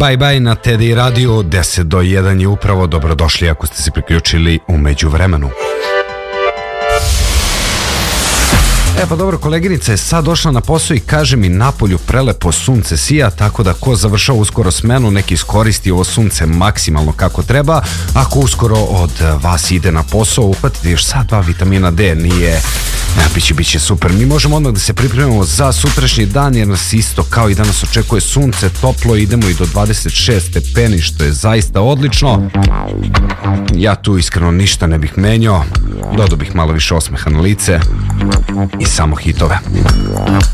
Bye bye na TDI radiju, 10 do 1 je upravo, dobrodošli ako ste se priključili u međuvremenu. Pa dobro, koleginica je sad došla na posao i kaže mi napolju prelepo sunce sija, tako da ko završava uskoro smenu neki iskoristi ovo sunce maksimalno kako treba. Ako uskoro od vas ide na posao, uhvatite još sad 2 vitamina D, biće super. Mi možemo odmah da se pripremimo za sutrašnji dan jer nas isto kao i danas očekuje sunce, toplo, idemo i do 26 stepeni što je zaista odlično. Ja tu iskreno ništa ne bih menjao, dodao bih malo više osmeha na lice i samo hitove.